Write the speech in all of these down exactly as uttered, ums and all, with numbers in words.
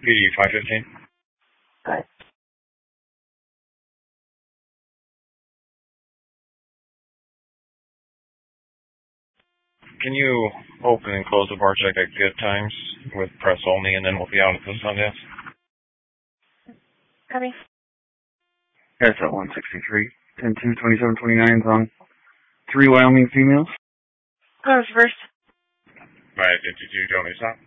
P D five fifteen. Hi. Can you open and close the bar check at good times with press only, and then we'll be out at the Sundance? Copy. That's at one sixty-three. ten two twenty-seven twenty-nine on three Wyoming females. Close first. Right, did you do you want me to stop?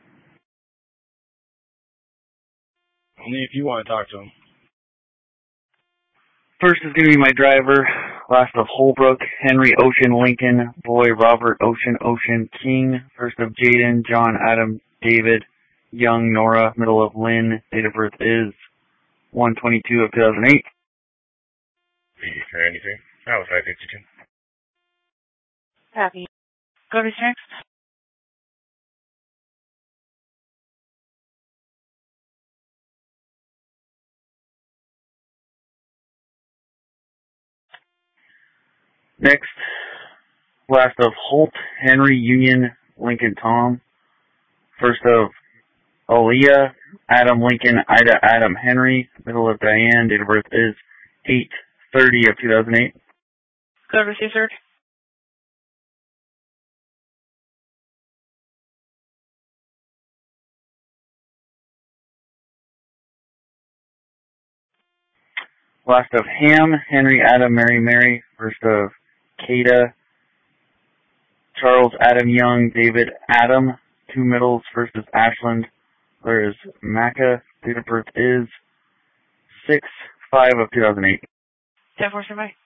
Only if you want to talk to him. First is going to be my driver. Last of Holbrook, Henry Ocean Lincoln, boy Robert Ocean Ocean King. First of Jaden, John Adam David, Young Nora, middle of Lynn. Date of birth is one twenty-two of two thousand eight. Okay, anything? That was five fifty-two. Copy. Go to next. Next, last of Holt, Henry Union, Lincoln Tom. First of Aaliyah, Adam Lincoln, Ida Adam Henry, middle of Diane, date of birth is eight thirty of two thousand eight. Go to Caesar. Last of Ham, Henry Adam Mary Mary. First of Kada, Charles Adam Young, David Adam. Two middles. First is Ashland. There is Maca. Date of birth is six five of two thousand eight. ten four, standby.